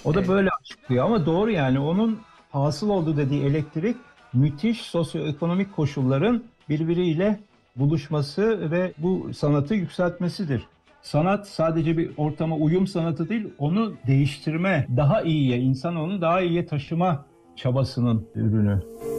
O da Evet. böyle açıklıyor ama doğru yani onun hasıl olduğu dediği elektrik müthiş sosyoekonomik koşulların birbiriyle buluşması ve bu sanatı yükseltmesidir. Sanat sadece bir ortama uyum sanatı değil, onu değiştirme, daha iyiye, insanoğlunu daha iyiye taşıma çabasının ürünü.